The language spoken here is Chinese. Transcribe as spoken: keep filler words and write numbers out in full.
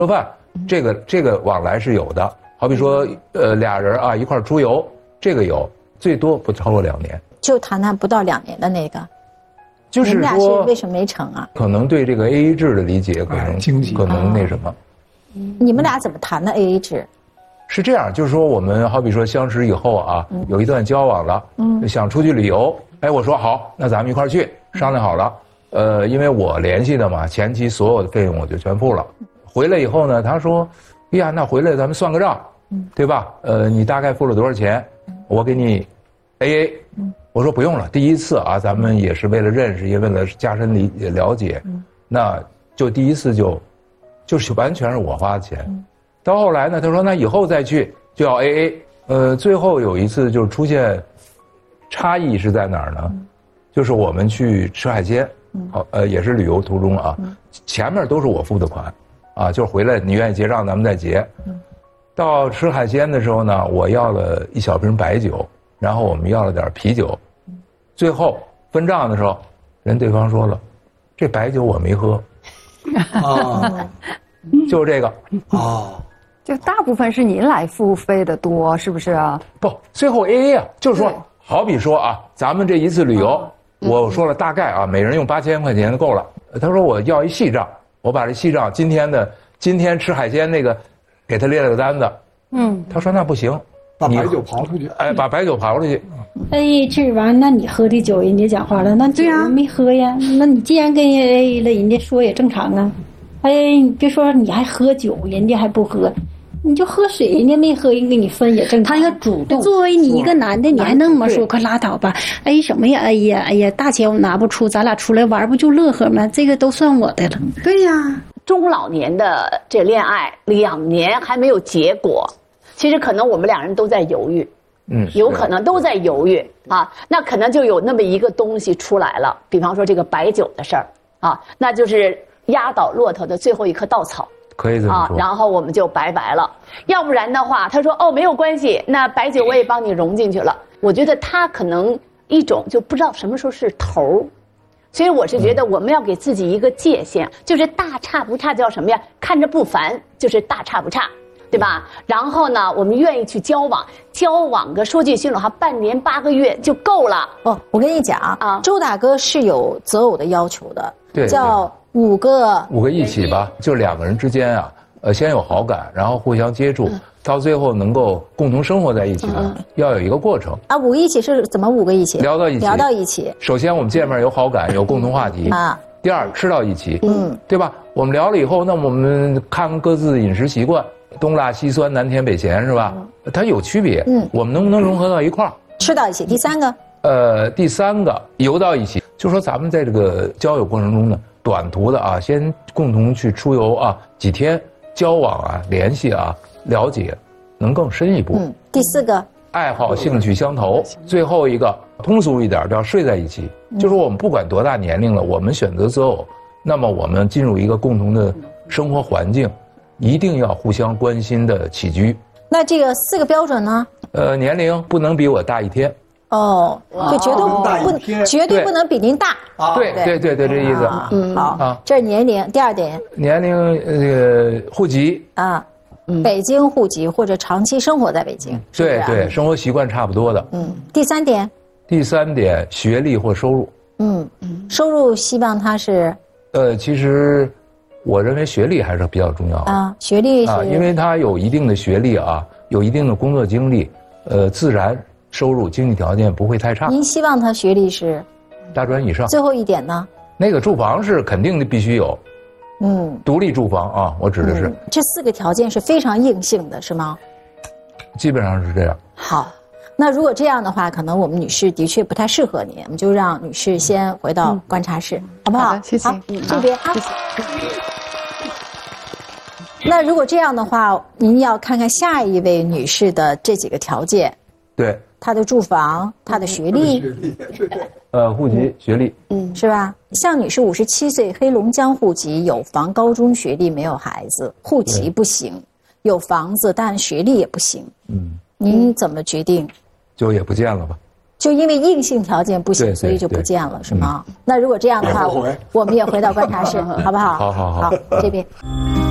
做饭，这个这个往来是有的。好比说，呃，俩人啊一块儿出游，这个有，最多不超过两年。 就谈谈不到两年的那个， 就是说， 你们俩是为什么没成啊？ 可能对这个 A A 制的理解可能经济可能那什么。 你们俩怎么谈的 A A 制？ 是这样，就是说我们好比说相识以后啊，有一段交往了，嗯，想出去旅游，哎，我说好，那咱们一块儿去，商量好了。呃，因为我联系的嘛，前期所有的费用我就全付了。回来以后呢，他说，哎呀，那回来咱们算个账，对吧？呃，你大概付了多少钱？我给你 A A。我说不用了，第一次啊，咱们也是为了认识，也为了加深理了解，那就第一次就，就是完全是我花的钱。到后来呢，他说那以后再去就要 A A。呃，最后有一次就出现差异是在哪儿呢？就是我们去吃海鲜，好，呃，也是旅游途中啊，前面都是我付的款，啊，就是回来你愿意结账咱们再结。到吃海鲜的时候呢，我要了一小瓶白酒，然后我们要了点啤酒，最后分账的时候，人对方说了，这白酒我没喝， 啊， 就是这个哦。 就大部分是您来付费的多，是不是啊？ 不，最后 A A 啊，就是说，好比说啊，咱们这一次旅游，我说了大概啊，每人用八千块钱就够了。他说我要一细账，我把这细账今天的今天吃海鲜那个，给他列了个单子。嗯，他说那不行， 把白酒刨出去。 哎，把白酒刨出去。 A 制完，那你喝的酒，人家讲话了，那酒没喝呀？那你既然跟人家 A A 了，人家说也正常啊。哎，你别说你还喝酒，人家还不喝。你就喝水，人家没喝，人给你分也正常。 他要主动。作为你一个男的，你还那么说，快拉倒吧！哎什么呀？哎呀，哎呀，大钱我拿不出，咱俩出来玩不就乐呵吗？这个都算我的了。 对呀， 中老年的这恋爱两年还没有结果，其实可能我们两人都在犹豫，嗯，有可能都在犹豫啊。那可能就有那么一个东西出来了，比方说这个白酒的事儿啊，那就是压倒骆驼的最后一棵稻草。 可以这么说， 啊，然后我们就拜拜了。要不然的话，他说哦没有关系，那白酒我也帮你融进去了。我觉得他可能一种就不知道什么时候是头，所以我是觉得我们要给自己一个界限，就是大差不差叫什么呀？看着不凡就是大差不差，对吧？然后呢，我们愿意去交往，交往个说句心里话，半年八个月就够了。 哦，我跟你讲啊，周大哥是有择偶的要求的， 对， 叫。五个五个一起吧，就两个人之间啊，呃，先有好感，然后互相接触，嗯、到最后能够共同生活在一起呢，嗯、要有一个过程。 啊，五个一起是怎么五个一起？ 聊到一起， 聊到一起。 首先我们见面有好感，有共同话题啊。第二，吃到一起，嗯，对吧？我们聊了以后，那我们看各自的饮食习惯，东辣西酸，南甜北咸，是吧？嗯、它有区别，嗯，我们能不能融合到一块儿？ 吃到一起。第三个， 呃，第三个游到一起，就说咱们在这个交友过程中呢。短途的啊，先共同去出游啊，几天交往啊，联系啊，了解，能更深一步。嗯， 第四个， 爱好兴趣相投。最后一个通俗一点，叫睡在一起。嗯、就是我们不管多大年龄了，我们选择择偶，那么我们进入一个共同的生活环境，一定要互相关心的起居。 那这个四个标准呢？ 呃，年龄不能比我大一天。 哦，就绝对不，绝对不能比您大。 对对对对，这意思。 嗯，好，这是年龄。第二点， 年龄呃户籍啊，北京户籍或者长期生活在北京。 对对，生活习惯差不多的。 嗯，第三点。 第三点，学历或收入。 嗯嗯，收入希望他是。 呃，其实我认为学历还是比较重要的啊，学历是， 因为他有一定的学历啊，有一定的工作经历，呃，自然。收入经济条件不会太差。 您希望他学历是大专以上。 最后一点呢？ 那个住房是肯定的，必须有。嗯，独立住房啊，我指的是、嗯、 这四个条件是非常硬性的，是吗？ 基本上是这样。 好，那如果这样的话，可能我们女士的确不太适合你，我们就让女士先回到观察室，嗯、好不好？ 好，谢谢。 好，这边啊。谢谢。那如果这样的话，您要看看下一位女士的这几个条件。 对。 他的住房，他的学历， 呃，户籍、学历， 嗯，是吧？向女士五十七岁，黑龙江户籍，有房，高中学历，没有孩子，户籍不行，有房子但学历也不行。嗯，您怎么决定？ 就也不见了吧？ 就因为硬性条件不行，所以就不见了，是吗？嗯、那如果这样的话，我们也回到观察室，好不好？ 好好好， 好，这边。